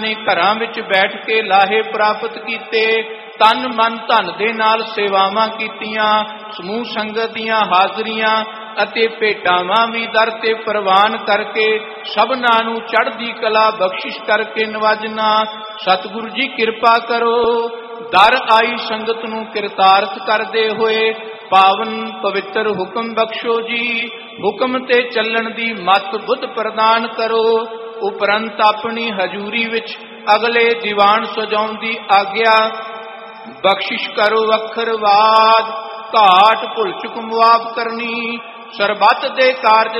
ਨੇ ਘਰਾਂ ਵਿੱਚ ਬੈਠ ਕੇ ਲਾਹੇ ਪ੍ਰਾਪਤ ਕੀਤੇ। ਤਨ ਮਨ ਧਨ ਦੇ ਨਾਲ ਸੇਵਾਵਾਂ ਕੀਤੀਆਂ। ਸਮੂਹ ਸੰਗਤ ਦੀਆਂ ਹਾਜ਼ਰੀਆਂ ਅਤੇ ਭੇਟਾਵਾਂ ਵੀ ਦਰ ਤੇ ਪ੍ਰਵਾਨ ਕਰਕੇ ਸਭਨਾਂ ਨੂੰ ਚੜ੍ਹਦੀ ਕਲਾ ਬਖਸ਼ਿਸ਼ ਕਰਕੇ ਨਵਾਜਣਾ। ਸਤਿਗੁਰੂ ਜੀ ਕਿਰਪਾ ਕਰੋ। ਦਰ ਆਈ ਸੰਗਤ ਨੂੰ ਕਿਰਤਾਰਥ ਕਰਦੇ ਹੋਏ ਪਾਵਨ ਪਵਿੱਤਰ ਹੁਕਮ ਬਖਸ਼ੋ ਜੀ। ਹੁਕਮ ਤੇ ਚੱਲਣ ਦੀ ਮਤ ਬੁੱਧ ਪ੍ਰਦਾਨ ਕਰੋ। ਉਪਰੰਤ ਆਪਣੀ ਹਜ਼ੂਰੀ ਵਿੱਚ ਅਗਲੇ ਦੀਵਾਨ ਸਜਾਉਣ ਦੀ ਆਗਿਆ ਬਖਸ਼ਿਸ਼ ਕਰੋ। ਅੱਖਰਵਾਦ ਘਾਟ ਭੁੱਲ ਚੁੱਕ ਮੁਆਫ ਕਰਨੀ। ਸਰਬੱਤ ਦੇ ਕਾਰਜ